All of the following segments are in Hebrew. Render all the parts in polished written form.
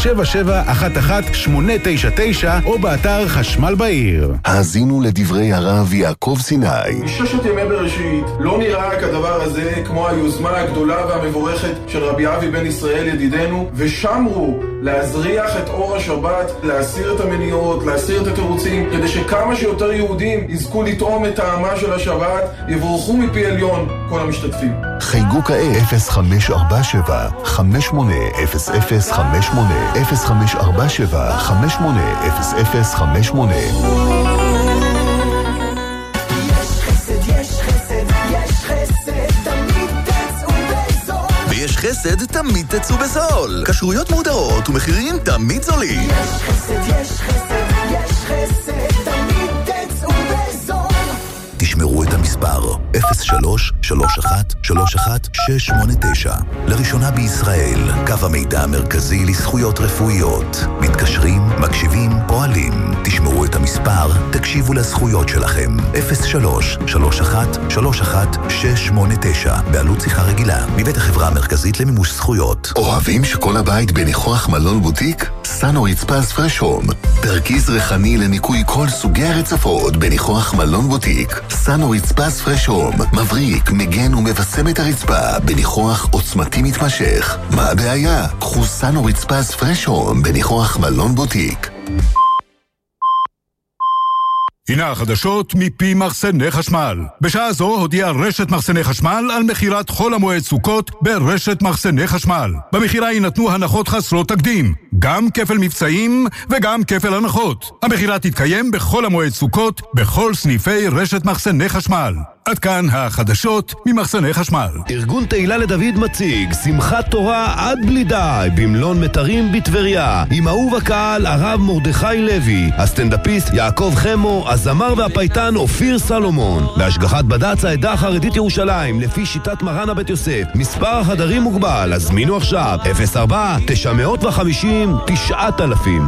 או באתר חשמל בעיר. האזינו לדברי הרב יעקב סיני. מששת ימי בראשית לא נראה כדבר הזה כמו היוזמה הגדולה והמבורכת של רבי אבי בן ישראל ידידנו, ושמרו להזריח את אור השבת, להסיר את המניעות, להסיר את התירוצים, כדי שכמה שיותר יהודים יזכו לטעום את טעמה של השבת, יבורכו מפי עליון כל המשתתפים. חייגו כעת 0547 580058 0547 580058. ויש חסד תמיד תצאו בזול. כשרויות מודרות ומחירים תמיד זולים. יש חסד, יש חסד, יש חסד, תמיד תצאו בזול. תשמרו את המספר 03-31-31-689. לראשונה בישראל, קו המידע המרכזי לזכויות רפואיות. מתקשרים, מקשיבים, פועלים. תשמרו את המספר, תקשיבו לזכויות שלכם. 03-31-31-689. בעלות שיחה רגילה, מבית החברה המרכזית למימוש זכויות. אוהבים שכל הבית בניחוח מלון בוטיק? סאנו רצפז פרש הום. תרכיז ריחני לניקוי כל סוגי הרצפות בניחוח מלון בוטיק. סאנו רצפז פרש הום. מבריק, מגן ומבסם את הרצפה בניחוח עוצמתי מתמשך. מה הבעיה? קחו סאנו רצפז פרש הום בניחוח מלון בוטיק. הנה החדשות מפי מחסני חשמל. בשעה זו הודיעה רשת מחסני חשמל על מחירת חול המועד סוכות ברשת מחסני חשמל. במחירה יינתנו הנחות חסרות תקדים, גם כפל מבצעים וגם כפל הנחות. המחירה תתקיים בכל המועד סוכות בכל סניפי רשת מחסני חשמל. עד כאן החדשות ממחסני חשמל. ארגון תהילה לדוד מציג שמחת תורה עד בלי די במלון מטרים בטבריה, עם אהוב הקהל הרב מרדכי לוי, הסטנדאפיסט יעקב חמו, הזמר והפייטן אופיר סלומון, בהשגחת בד"ץ העדה החרדית ירושלים לפי שיטת מרן הבית יוסף. מספר החדרים מוגבל, הזמינו עכשיו 04-950-9000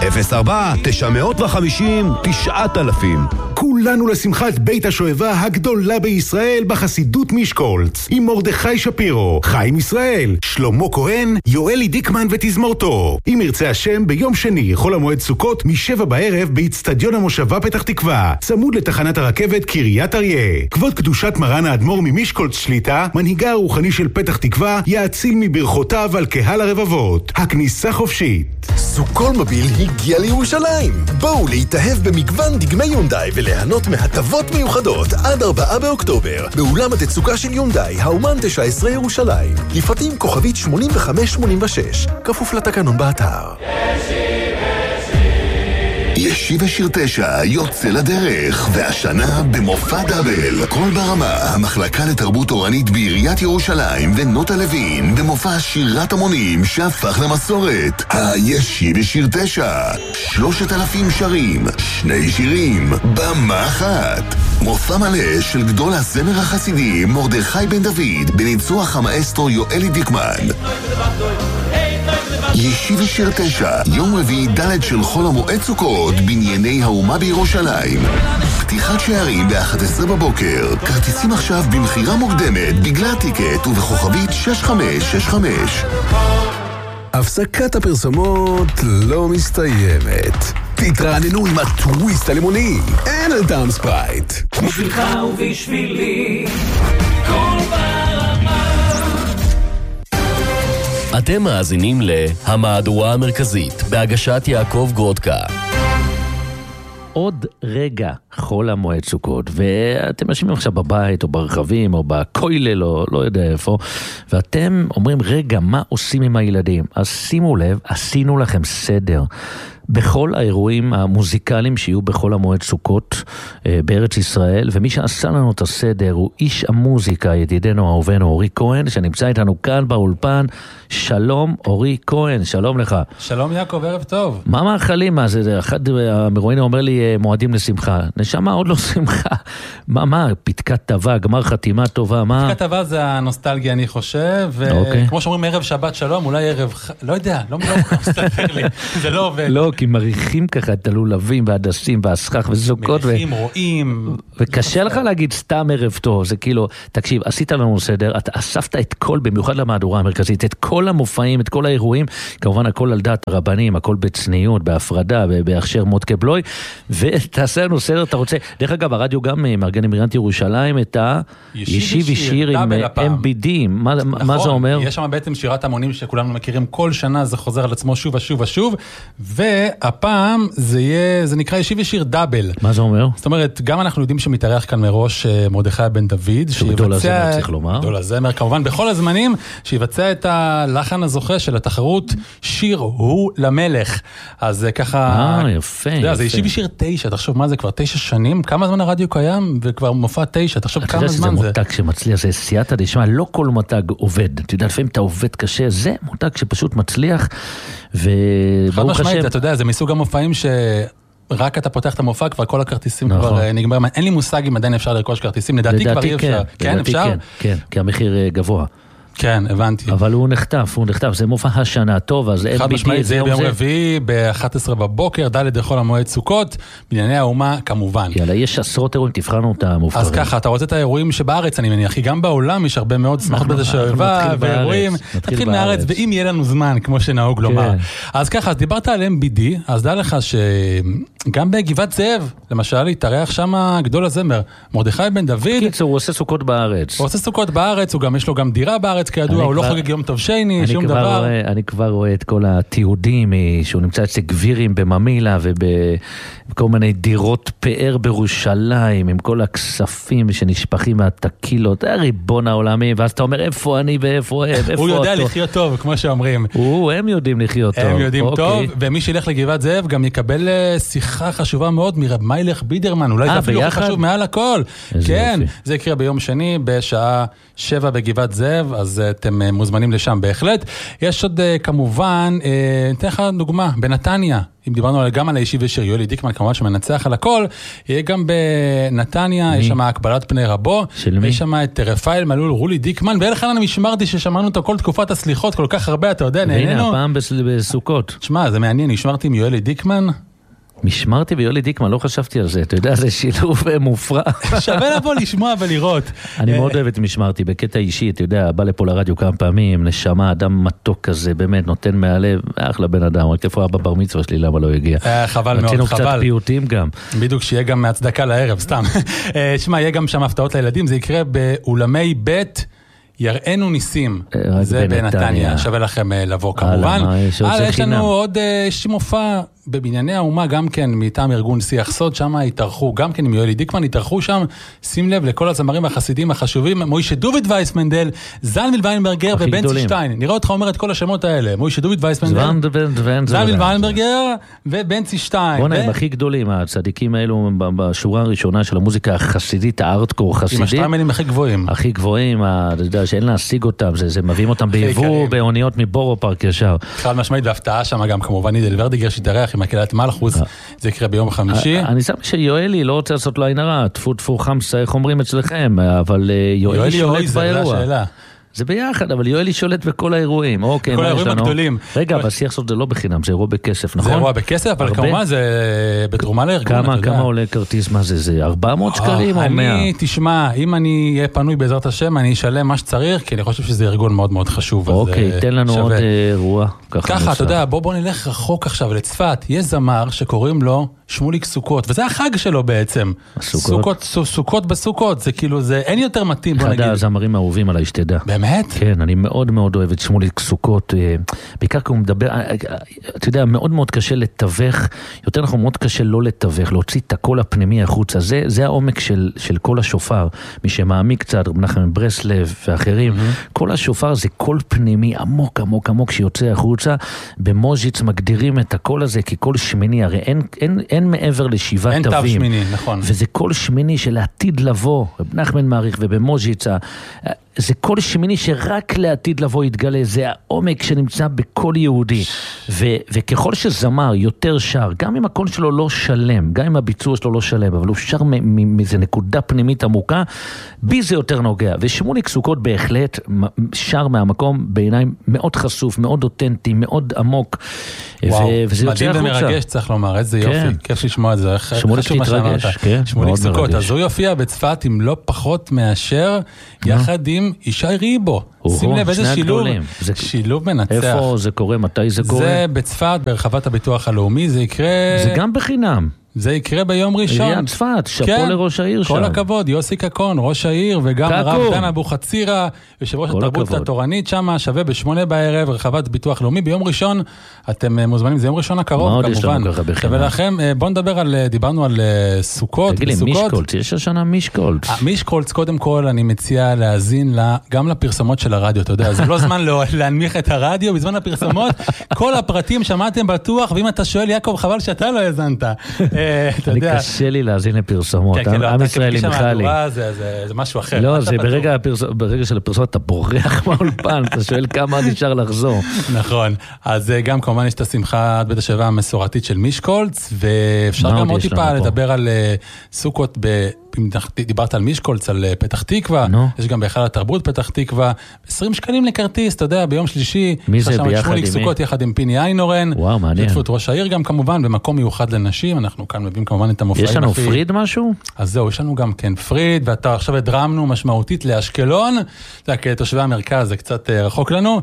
04-950-9000. כולנו לשמחת בית השואבה הגדולה בישראל בחסידות משקולץ, עם מרדכי שפירו, חיים ישראל, שלמה כהן, יואלי דיקמן ותזמורתו. אם ירצה השם, ביום שני חול המועד סוכות מ7 בערב באצטדיון המושבה פתח תקווה, צמוד לתחנת הרכבת קריית אריה. כבוד קדושת מרן האדמו"ר ממשקולץ שליטה, מנהיגה הרוחני של פתח תקווה, יאציל מברכותיו על קהל הרבבות. הכניסה חופשית. סוכול מוביל הגיע לירושלים. בואו להתאהב במגוון דגמי יונדאי וליהנות מהטבות מיוחדות עד 4 באוקטובר באולם התצוקה של יונדאי, האומן 19 ירושלים. לפרטים כוכבית 8586, כפוף לתקנון באתר. ישיבה שיר 9 יוצא לדרך, והשנה במופע דאבל. כל ברמה, המחלקה לתרבות תורנית בעיריית ירושלים ונוטה לוין במופע שירת המונים שהפך למסורת. הישיבה שיר 9, 3,000 שרים, 2 שירים, במה אחת. מופע מלא של גדול הזמר החסידי מרדכי בן דוד בניצוח המאסטרו יואלי דיקמן. ישיבה שיר 9, יום רביעי ד' של חול המועד סוכות בנייני האומה בירושלים. פתיחת שערים ב-11 בבוקר. כרטיסים עכשיו במחירה מוקדמת בגלל טיקט ובכוכבית 6565. הפסקת הפרסומות לא מסתיימת. תתרעננו עם הטוויסט הלימוני. אין על טעם ספרייט. בשבילך ובשבילי כל ברמה. אתם מאזינים להמהדורה המרכזית בהגשת יעקב גרודקה. עוד רגע חול המועד סוכות, ואתם יושבים עכשיו בבית או ברכבים או בכולל או לא יודע איפה, ואתם אומרים רגע מה עושים עם הילדים? אז שימו לב, עשינו לכם סדר בכל האירועים המוזיקליים שיהיו בכל המועד סוכות בארץ ישראל, ומי שעשה לנו את הסדר הוא איש המוזיקה, ידידנו אהובנו אורי כהן, שנמצא איתנו כאן באולפן. שלום אורי כהן, שלום לך. שלום יעקב, ערב טוב. מה מאכלים? אחד המרואיין אומר לי מועדים לשמחה. נשמה, עוד לא שמחה. מה, פתקת טובה, גמר חתימה טובה, מה? פתקת טובה זה הנוסטלגיה, אני חושב, וכמו שאומרים ערב שבת שלום, אולי ערב, לא יודע, לא מסתכל לי, זה לא עובד. לא, כי מריחים ככה את הלולבים והדסים והסכך וסוכות. מריחים, רואים. וקשה לך להגיד סתם ערב טוב, זה כאילו, תקשיב, עשית לנו סדר, אתה אספת את כל, במיוחד למהדורה המרכזית, את כל המופעים, את כל האירועים, כמובן הכל על דעת הרבנים, הכל בצניעות, בהפרדה, בהכשר מודקה בלוי, ותעשה לנו סדר, אתה רוצה, דרך אגב, הרדיו גם מארגן עם עיריית ירושלים את הישיב ישיר עם MBD, מה זה אומר? יש שם בעצם שירת המונים שכולנו מכירים, כל שנה זה חוזר על עצמו שוב ושוב ושוב, והפעם זה נקרא ישיב ישיר דאבל. מה זה אומר? זאת אומרת, גם אנחנו יודעים שמתארח כאן מראש מרדכי בן דוד, גדול הזמר צריך לומר. גדול הזמר, כמובן בכל הזמנים, שיבצע את הלחן הזוכה של התחרות שיר הוא למלך. אז ככה... יפה. זה ישיב ישיר 9, תחשוב מה זה כבר 9 שנים, כמה זמן הרדיו קיים, וכבר מופע 9, תחשוב כמה זמן זה. זה מותג שמצליח, זה סייעתא דשמיא, לא כל מותג עובד. אתה יודע, לפעמים אתה עובד קשה, זה מותג שפשוט מצליח, וברוך השם... אתה יודע, זה מסוג המופעים רק אתה פותח את המופע, כבר כל הכרטיסים כבר נגמר. אין לי מושג אם עדיין אפשר לרכוש כרטיסים, לדעתי כבר אי אפשר. כן, אפשר? כן, כי המחיר גבוה. כן, הבנתי. אבל הוא נחטף, זה מופע השנה, טוב, אז חד משמעית, זה ביום רביעי, ב-11 בבוקר, ד' לחול המועד סוכות, בנייני האומה, כמובן. יאללה, יש עשרות אירועים, תבחרנו את המופעים. אז ככה, אתה רוצה את האירועים שבארץ, אני מניח, כי גם בעולם יש הרבה מאוד שמחות בזה שאוהבה, ואירועים, נתחיל מהארץ, ואם יהיה לנו זמן, כמו שנהוג לומר. אז ככה, אז דיברת על MBD, אז דע לך שגם בגבעת זאב, למשל, התארח שם גדול הזמר, מרדכי בן דוד. קיצור, הוא עושה סוכות בארץ. הוא עושה סוכות בארץ, יש לו גם דירה בארץ, כידוע, הוא לא חוגג יום טוב שני, שום דבר. אני כבר רואה את כל התיעודים, שהוא נמצא אצל גבירים בממילה, ובכל מיני דירות פאר בירושלים, עם כל הכספים שנשפכים מהתקילות, ריבון העולמי, ואז אתה אומר, איפה אני ואיפה הם, איפה אותו? הוא יודע לחיות טוב, כמו שאומרים. הם יודעים לחיות טוב. הם יודעים טוב, ומי שילך לגבעת זאב גם יקבל שיחה חשובה מאוד מרב מיילך בידרמן, אולי זה אפילו חשוב מעל הכל. כן, זה יקרה ביום שני, בשעה 7 בגבעת זאב, אז אתם מוזמנים לשם בהחלט. יש עוד כמובן, ניתן לך דוגמה, בנתניה, אם דיברנו גם על הישיב ישיר, יואלי דיקמן כמובן שמנצח על הכל, יהיה גם בנתניה, יש שם הקבלת פני רבו, יש שם את רפאל מלול רולי דיקמן, ואלכן אני משמרתי ששמענו אותו כל תקופת הסליחות, כל כך הרבה, אתה יודע, נהנינו. והנה, הפעם בסוכות. תשמע, זה מעניין, נשמרתי עם יואלי דיקמן, משמרתי ויולי דיקמן, לא חשבתי על זה, אתה יודע, זה שילוב מופרע. שווה לבוא לשמוע ולראות. אני מאוד אוהב את משמרתי, בקטע אישי, אתה יודע, בא לפה לרדיו כמה פעמים, נשמה, אדם מתוק כזה, באמת, נותן מהלב, אחלה בן אדם, רק איפה אבא בר מצווה שלי, למה לא הגיע? חבל מאוד, רצינו קצת פיוטים גם. בדיוק, שיהיה גם מהצדקה לערב, סתם. שמע, יהיה גם שם הפתעות לילדים, זה יקרה באולמי בית, יראינו ניסים, זה בנתניה, שווה לכם לבוא כמובן. יש לנו עוד מופע בבנייני האומה, גם כן מטעם ארגון שיח סוד, שם התארחו, גם כן עם יואלי דיקמן, התארחו שם, שים לב לכל הזמרים החסידים החשובים, מוישה דוד וייסמנדל, זלמיל ויינברגר ובנצי שטיין. נראה אותך אומר את כל השמות האלה, מוישה דוד וייסמנדל, זלמיל ויינברגר ובנצי שטיין. בוא נראה, הם הכי גדולים, הצדיקים האלו בשורה הראשונה של המוזיקה החסידית, הארטקור חסידית. עם השטריימלים הכי גבוהים. הכי גבוהים, אתה יודע, שאין להשיג אותם, זה מביאים אותם ביבוא, באוניות מבורו פארק ישר. חד משמעית, והפתעה שם גם כמובן נידל ורדיגר שיתארח עם הקהילת מלכוס, זה יקרה ביום חמישי. אני שם שיואלי לא רוצה לעשות לו עין הרע, טפו טפו חמסה, איך אומרים אצלכם, אבל יואלי שולט באירוע. זה ביחד, אבל יואלי שולט בכל האירועים. אוקיי, כל האירועים הגדולים. רגע, אבל שיח סוד זה לא בחינם, זה אירוע בכסף, נכון? זה אירוע בכסף, אבל כמובן זה בתרומה לארגון. כמה עולה כרטיס, מה זה? זה 400 שקלים או 100? תשמע, אם אני אהיה פנוי בעזרת השם, אני אשלם מה שצריך, כי אני חושב שזה ארגון מאוד מאוד חשוב. אוקיי, תן לנו עוד אירוע. ככה, אתה יודע, בוא נלך רחוק עכשיו לצפת. יש זמר שקוראים לו שמוליק סוכות, וזה החג שלו בעצם. סוכות בסוכות, זה כאילו, זה אין יותר מתאים, בוא נגיד. אחד הזמרים האהובים עליי, שתדע. באמת? כן, אני מאוד מאוד אוהב את שמוליק סוכות, בעיקר כי הוא מדבר, אתה יודע, מאוד מאוד קשה לתווך, יותר נכון מאוד קשה לא לתווך, להוציא את הקול הפנימי החוצה, זה העומק של כל השופר, מי שמעמיק קצת, רב נחמן ברסלב ואחרים, כל השופר זה קול פנימי עמוק עמוק עמוק שיוצא החוצה, במוז'יץ מגדירים את הקול הזה כקול שמיני, הרי אין אין מעבר לשבעה תווים. אין תו שמיני, נכון. וזה כל שמיני של העתיד לבוא, בנחמן מעריך ובמוז'יצה, זה כל שמיני שרק לעתיד לבוא יתגלה, זה העומק שנמצא בכל יהודי. וככל שזמר יותר שר, גם אם הקול שלו לא שלם, גם אם הביצוע שלו לא שלם, אבל הוא שר מאיזה נקודה פנימית עמוקה, בי זה יותר נוגע. ושמוליק סוכות בהחלט שר מהמקום בעיניים מאוד חשוף, מאוד אותנטי, מאוד עמוק. וואו, מדהים ומרגש צריך לומר, איזה יופי, כיף לשמוע את זה. שמוליק תתרגש, כן, שמוליק סוכות, אז הוא יופיע בצפת עם לא פחות מאשר יחד עם ישי ריבו. שים לב איזה שילוב מנצח. איפה זה קורה? מתי זה קורה? זה בצפת, ברחבת הביטוח הלאומי, זה יקרה... זה גם בחינם. זה יקרה ביום ראשון. עיריית צפת, שפו לראש העיר שם. כל הכבוד, יוסי קקון, ראש העיר, וגם הרב דן אבו חצירה, יושב ראש התרבות התורנית שם, שווה ב8 בערב, רחבת ביטוח לאומי. ביום ראשון, אתם מוזמנים, זה יום ראשון הקרוב, כמובן. ולכם, בואו נדבר דיברנו על סוכות. תגיד לי, מישקולץ, יש השנה מישקולץ. מישקולץ, קודם כל, אני מציע להאזין גם לפרסומות של הרדיו, אתה יודע, זה לא זמן להנמיך את הרדיו, בזמן הפרסומות, כל הפרטים שמעתם בטוח, ואם אתה שואל, יעקב, חבל שאתה לא האזנת. אני קשה לי להאזין לפרסומות, עם ישראלי מיכלי. זה משהו אחר. לא, זה ברגע של הפרסומות אתה בורח מהאולפן, אתה שואל כמה נשאר לחזור. נכון, אז גם כמובן יש את השמחה בית השבע המסורתית של מישקולץ, ואפשר גם עוד טיפה לדבר על סוכות אם דיברת על מישקולץ, על פתח תקווה, יש גם בהיכל התרבות פתח תקווה, 20 שקלים לכרטיס, אתה יודע, ביום שלישי, מי זה ביחד שמוליק סוכות יחד עם פיני איינורן, וואו, מעניין. שותפות ראש העיר גם כמובן, במקום מיוחד לנשים, אנחנו כאן מביאים כמובן את המופעים. יש לנו פריד משהו? אז זהו, יש לנו גם כן פריד, ואתה עכשיו הדרמנו משמעותית לאשקלון, אתה יודע, כתושבי המרכז, זה קצת רחוק לנו,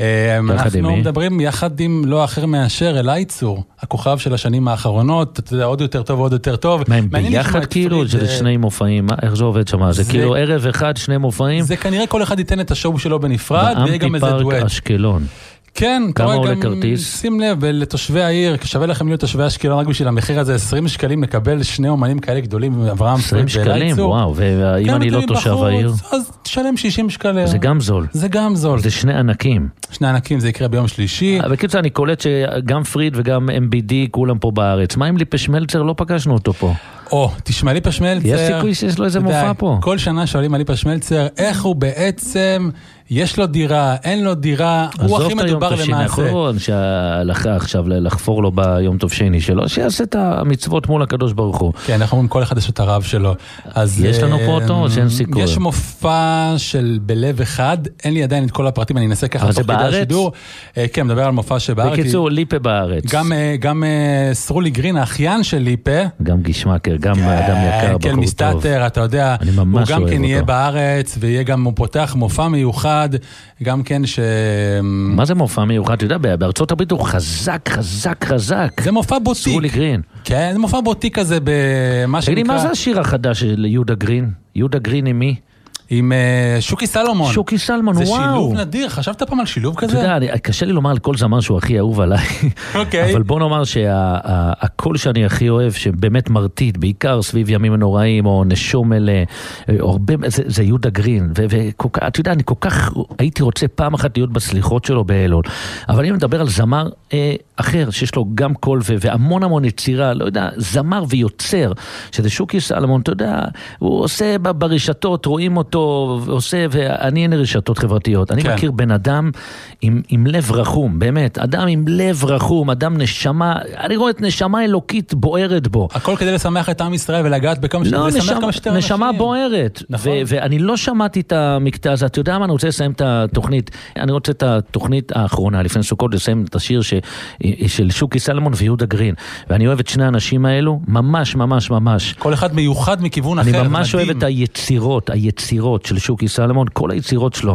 אנחנו מדברים יחד עם לא אחר מאשר אלי צור, הכוכב של השנים האחרונות, אתה יודע, עוד יותר טוב ועוד יותר טוב. מה, הם ביחד כאילו? זה שני מופעים, איך זה עובד שם? זה כאילו ערב אחד, שני מופעים? זה כנראה כל אחד ייתן את השואו שלו בנפרד, ויהיה גם איזה דואט. באמפי פארק אשקלון. כן, כמה עולה כרטיס? שים לב, לתושבי העיר, שווה לכם להיות תושבי אשקלון, רק בשביל המחיר הזה 20 שקלים לקבל שני אומנים כאלה גדולים, אברהם פריד 20 שקלים, וואו, ואם אני לא תושב העיר? אז תשלם 60 שקלים. זה גם זול. זה גם זול. זה שני ענקים. שני ענקים, זה יקרה ביום שלישי. בקיצור, אני קולט שגם פריד וגם MBD כולם פה בארץ. מה עם ליפש מלצר? לא פגשנו אותו פה. תשמע ליפש מלצר. יש סיכוי שיש לו איזה מופע פה. כל שנה שואלים על ליפש מלצר, איך הוא בעצם, יש לו דירה, אין לו דירה, הוא הכי מדובר למעשה. נכון, שהלכה עכשיו לחפור לו ביום טוב שני שלו, שיעשה את המצוות מול הקדוש ברוך הוא. כן, אנחנו אומרים כל אחד יש את הרב שלו. יש לנו פה אותו או שאין סיכוי? יש מופע של בלב אחד, אין לי עדיין את כל הפרטים, אני אנסה ככה תוך כדי השידור. כן, מדבר על מופע שבארץ. בקיצור, ליפה בארץ. גם סרולי גרין, האחיין של ליפה. גם גישמקר, גם אדם יקר, בחור טוב. כן, מסתתר, אתה יודע, הוא גם כן יהיה בארץ, ויהיה גם, הוא פותח מופע מיוחד, גם כן ש... מה זה מופע מיוחד? אתה יודע, בארצות הברית הוא חזק, חזק, חזק. זה מופע בוטיק. סרולי גרין. כן, זה מופע בוטיק כזה במה שנקרא... תגידי, מה זה השיר החדש של יהודה גרין? יהודה גרין עם מי? עם שוקי סלומון. שוקי סלמון, וואו. זה שילוב נדיר, חשבת פעם על שילוב כזה? אתה יודע, קשה לי לומר על כל זמן שהוא הכי אהוב עליי. אוקיי. אבל בוא נאמר שהקול שאני הכי אוהב, שבאמת מרטיט, בעיקר סביב ימים הנוראים, או נשום אלה, זה יהודה גרין. ואתה יודע, אני כל כך הייתי רוצה פעם אחת להיות בסליחות שלו באלול. אבל אם מדבר על זמר אחר, שיש לו גם קול והמון המון יצירה, לא יודע, זמר ויוצר, שזה שוקי סלמון, אתה יודע, הוא עושה ברשתות, רואים אותו, עושה, ואני אין רשתות חברתיות. אני מכיר בן אדם עם לב רחום, באמת, אדם עם לב רחום, אדם נשמה, אני רואה את נשמה אלוקית בוערת בו. הכל כדי לשמח את עם ישראל ולגעת בכמה שיותר, לשמח כמה שיותר אנשים. נשמה בוערת. ואני לא שמעתי את המקטע הזה, אתה יודע מה, אני רוצה לסיים את התוכנית, אני רוצה את התוכנית האחרונה, לפני סוכות, לסיים את השיר של שוקי סלמון ויהודה גרין. ואני אוהב את שני האנשים האלו, ממש, ממש, ממש. כל אחד מיוחד מכיוון אחר. אני ממש אוהב את היצירות של שוקי סלמון, כל היצירות שלו,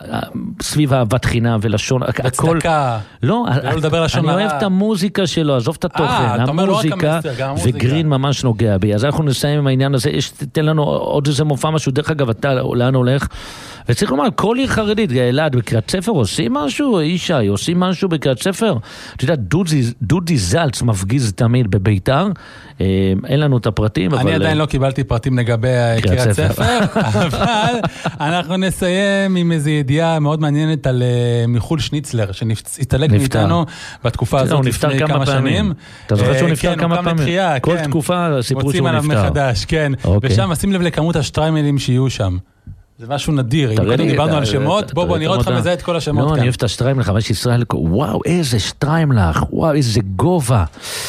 סביב אהבת חינם ולשון, וצדקה, לא לדבר לשון אני אוהב את המוזיקה שלו, עזוב את התוכן, המוזיקה, וגרין ממש נוגע בי, אז אנחנו נסיים עם העניין הזה, תן לנו עוד איזה מופע משהו, דרך אגב, אתה לאן הולך, וצריך לומר, כל עיר חרדית, אלעד, בקריית ספר עושים משהו? ישי, עושים משהו בקריית ספר? אתה יודע, דודי זלץ מפגיז תמיד בביתר, אין לנו את הפרטים, אני עדיין לא קיבלתי פרטים לגבי קריית ספר, אבל אנחנו נסיים עם איזו ידיעה מאוד מעניינת על מיכול שניצלר, שהתעלק מאיתנו בתקופה הזאת לפני כמה שנים. אתה זוכר שהוא נפטר כמה פעמים? כל תקופה סיפרו שהוא נפטר. מוצאים עליו מחדש, כן. ושם, שים לב לכמות השטריימלים שיהיו שם. זה משהו נדיר, אם קודם דיברנו על שמות, בוא נראה אותך מזהה את כל השמות כאן. לא, אני אוהב את השטריימלך, אבל יש ישראל, וואו, איזה שטריימלך, וואו, איזה גובה.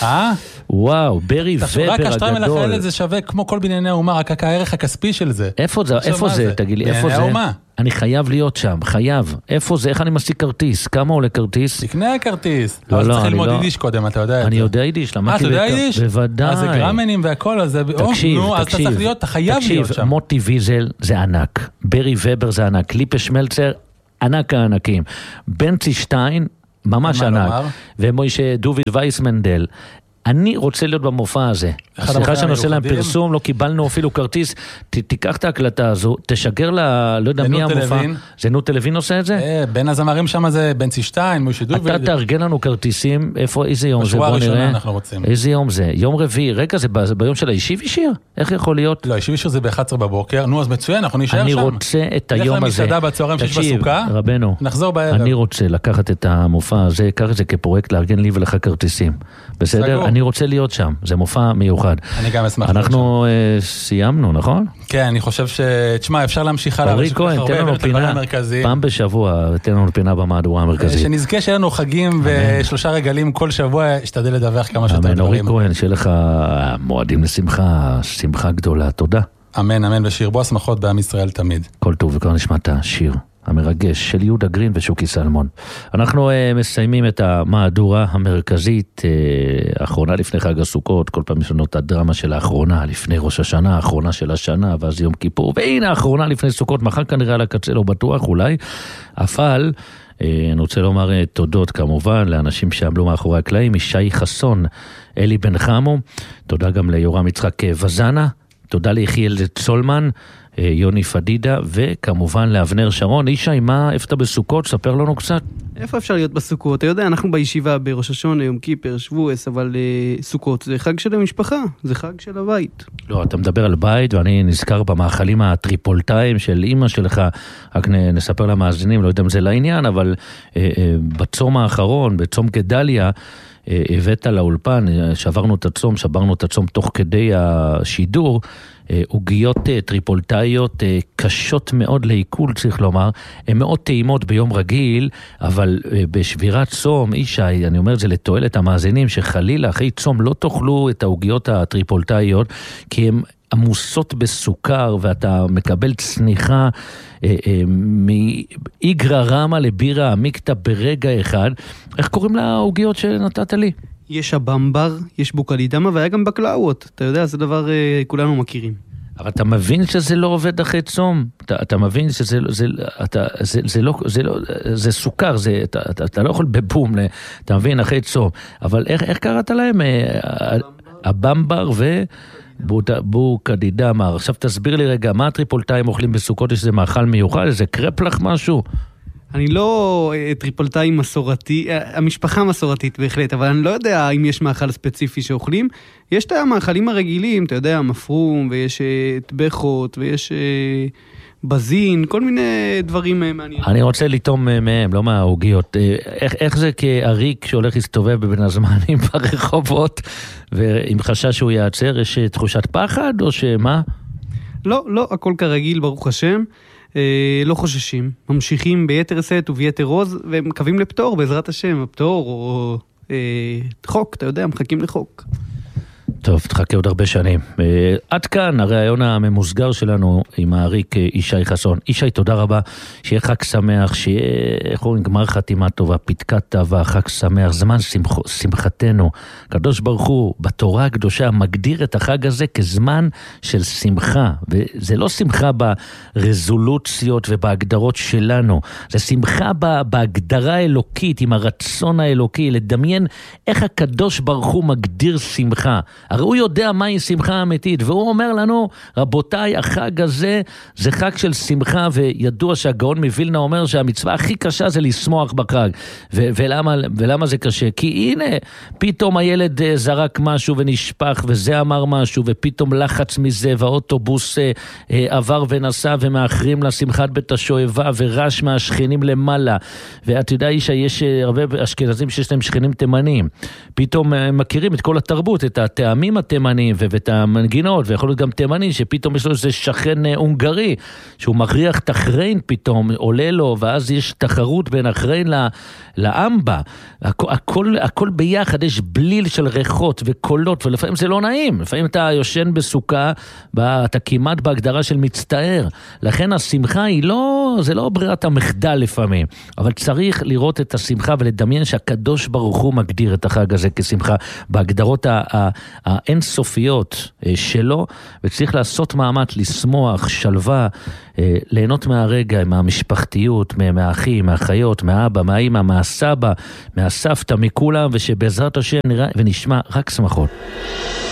וואו, ברי ובר רק הגדול. השטריימלך האלה זה שווה כמו כל בנייני האומה, רק הערך הכספי של זה. איפה זה? תגיד לי, איפה זה? אני חייב להיות שם, חייב. איפה זה? איך אני משיג כרטיס? כמה עולה כרטיס? תקנה הכרטיס. אבל צריך ללמוד יידיש קודם, אתה יודע את זה. אני יודע יידיש, למדתי... אתה יודע יידיש? בוודאי. אז זה גרמנים והכל, אז זה... תקשיב, אז אתה צריך להיות, אתה חייב להיות שם. מוטי ויזל זה ענק, ברי ובר זה ענק, ליפה שמלצר, ענק הענקים. בנצי שטיין, ממש ענק. ומוישה דוביד וייסמנדל. אני רוצה להיות במופע הזה. סליחה שאני עושה להם פרסום, לא קיבלנו אפילו כרטיס, תיקח את ההקלטה הזו, תשגר לה, לא יודע מי המופע. זה נות לוין עושה את זה? בין הזמרים שם זה בנצי שטיין, מוישה דוביד. אתה תארגן לנו כרטיסים, איזה יום זה? בוא נראה. איזה יום זה? יום רביעי. רגע, זה ביום של הישיב ישיר? איך יכול להיות? לא, הישיב ישיר זה ב-11 בבוקר. נו, אז מצוין, אנחנו נשאר שם. אני רוצה את היום הזה. תקשיב, רבנו, אני רוצה לקחת את המופע הזה, קח את זה כפרויקט לארגן לי ולך כרטיסים. בסדר? אני רוצה להיות שם, זה מופע מיוחד. אני גם אשמח. אנחנו סיימנו, נכון? כן, אני חושב תשמע, אפשר להמשיך הלאה. אורי כהן, תן לנו פינה, פעם בשבוע, תן לנו פינה במהדורה המרכזית. שנזכה שיהיה לנו חגים ושלושה רגלים כל שבוע, אשתדל לדווח כמה שיותר דברים. אורי כהן, שיהיה לך מועדים לשמחה, שמחה גדולה, תודה. אמן, אמן, ושירבו השמחות בעם ישראל תמיד. כל טוב, וכבר נשמעת השיר המרגש של יהודה גרין ושוקי סלמון. אנחנו מסיימים את המהדורה המרכזית, האחרונה לפני חג הסוכות, כל פעם יש לנו את הדרמה של האחרונה, לפני ראש השנה, האחרונה של השנה, ואז יום כיפור, והנה האחרונה לפני סוכות, מחר כנראה על הקצה, לא בטוח אולי, אבל אני רוצה לומר תודות כמובן לאנשים שעמלו מאחורי הקלעים, ישי חסון, אלי בן חמו, תודה גם ליורם יצחק וזנה, תודה ליחיאל צולמן, יוני פדידה, וכמובן לאבנר שרון. אישה, איפה אתה בסוכות? ספר לנו קצת. איפה אפשר להיות בסוכות? אתה יודע, אנחנו בישיבה בראש השונה, יום כיפר, שבועס, אבל סוכות זה חג של המשפחה, זה חג של הבית. לא, אתה מדבר על בית, ואני נזכר במאכלים הטריפולטאים של אמא שלך, רק נספר למאזינים, לא יודע אם זה לעניין, אבל בצום האחרון, בצום גדליה, הבאת לאולפן, שברנו את הצום תוך כדי השידור, עוגיות טריפולטאיות קשות מאוד לעיכול, צריך לומר, הן מאוד טעימות ביום רגיל, אבל בשבירת צום, אישי, אני אומר את זה לתועלת המאזינים, שחלילה אחרי צום לא תאכלו את העוגיות הטריפולטאיות, כי הן עמוסות בסוכר, ואתה מקבל צניחה מאיגרא רמא לבירה עמיקתא ברגע אחד. איך קוראים לעוגיות שנתת לי? יש הבמבר, יש בוקלידמה, והיה גם בקלאות. אתה יודע, זה דבר כולנו מכירים. אבל אתה מבין שזה לא עובד אחרי צום? אתה מבין שזה זה סוכר, אתה לא יכול בבום, אתה מבין, אחרי צום. אבל איך קראת להם? הבמבר בוקלידמה. עכשיו תסביר לי רגע, מה הטריפולטאים אוכלים בסוכות? יש איזה מאכל מיוחד, איזה קרפלח משהו? אני לא טריפולטאי מסורתי, המשפחה מסורתית בהחלט, אבל אני לא יודע אם יש מאכל ספציפי שאוכלים. יש את המאכלים הרגילים, אתה יודע, מפרום, ויש טבחות, ויש בזין, כל מיני דברים מעניינים. אני רוצה לטום מהם, לא מהעוגיות. איך זה כעריק שהולך להסתובב בבין הזמנים ברחובות, ועם חשש שהוא יעצר, יש תחושת פחד או שמה? לא, הכל כרגיל, ברוך השם. לא חוששים, ממשיכים ביתר סט וביתר רוז, ומקווים לפתור בעזרת השם, הפתור או חוק, אתה יודע, מחכים לחוק. טוב, תחכה עוד הרבה שנים. עד כאן הרעיון הממוסגר שלנו עם העריק ישי חסון. ישי, תודה רבה, שיהיה חג שמח, שיהיה, איך אומרים, גמר חתימה טובה, פתקת טובה, חג שמח, זמן שמחתנו. קדוש ברוך הוא בתורה הקדושה מגדיר את החג הזה כזמן של שמחה, וזה לא שמחה ברזולוציות ובהגדרות שלנו, זה שמחה בהגדרה האלוקית, עם הרצון האלוקי, לדמיין איך הקדוש ברוך הוא מגדיר שמחה. הרי הוא יודע מהי שמחה אמיתית, והוא אומר לנו, רבותיי, החג הזה זה חג של שמחה, וידוע שהגאון מווילנה אומר שהמצווה הכי קשה זה לשמוח בחג. ולמה זה קשה? כי הנה, פתאום הילד זרק משהו ונשפך, וזה אמר משהו, ופתאום לחץ מזה, והאוטובוס עבר ונסע, ומאחרים לשמחת בית השואבה, ורש מהשכנים למעלה. ואת יודעת שיש הרבה אשכנזים שיש להם שכנים תימנים. פתאום מכירים את כל התרבות, את הטעמים התימנים, ואת המנגינות, ויכול להיות גם תימני, שפתאום יש לו איזה שכן הונגרי, שהוא מכריח את אחריין פתאום, עולה לו, ואז יש תחרות בין אחריין לאמבה. הכל ביחד, יש בליל של ריחות וקולות, ולפעמים זה לא נעים. לפעמים אתה יושן בסוכה, אתה כמעט בהגדרה של מצטער. לכן השמחה היא זה לא ברירת המחדל לפעמים, אבל צריך לראות את השמחה ולדמיין שהקדוש ברוך הוא מגדיר את החג הזה כשמחה, בהגדרות האינסופיות שלו, וצריך לעשות מאמץ לשמוח, שלווה, ליהנות מהרגע, מהמשפחתיות, מהאחים, מהאחיות, מהאבא, מהאמא, מהסבא, מהסבתא, מכולם, ושבעזרת השם נראה ונשמע רק שמחות.